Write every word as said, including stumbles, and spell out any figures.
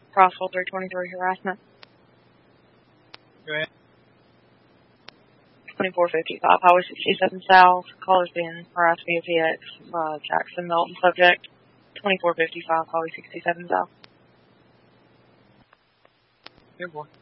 Crossville three twenty-three harassment. Go ahead. twenty-four fifty-five, Highway sixty-seven South. Caller's being harassed via P X by Jackson Milton subject. twenty-four fifty-five, Highway sixty-seven South. Good boy.